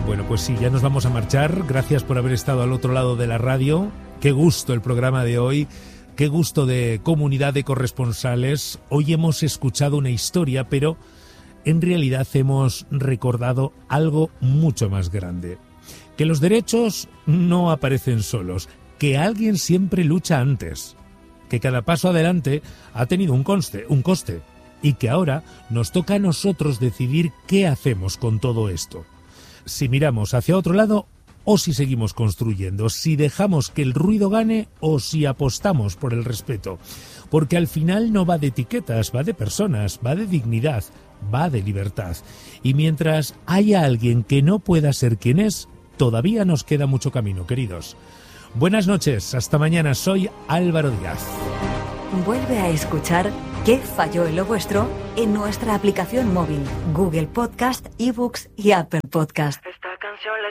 Bueno, pues sí, ya nos vamos a marchar. Gracias por haber estado al otro lado de la radio. Qué gusto el programa de hoy. Qué gusto de comunidad de corresponsales. Hoy hemos escuchado una historia, pero en realidad hemos recordado algo mucho más grande. Que los derechos no aparecen solos, que alguien siempre lucha antes, que cada paso adelante ha tenido un coste, y que ahora nos toca a nosotros decidir qué hacemos con todo esto. Si miramos hacia otro lado o si seguimos construyendo, si dejamos que el ruido gane o si apostamos por el respeto. Porque al final no va de etiquetas, va de personas, va de dignidad, va de libertad. Y mientras haya alguien que no pueda ser quien es, todavía nos queda mucho camino, queridos. Buenas noches, hasta mañana. Soy Álvaro Díaz. Vuelve a escuchar ¿Qué falló en lo vuestro? En nuestra aplicación móvil, Google Podcast, eBooks y Apple Podcast. Esta canción la